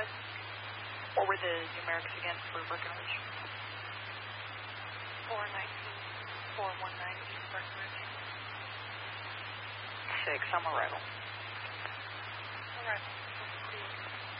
What were the numerics again for Breckenridge? 419, 419 East Breckenridge. 6, I'm arrival. Arrival.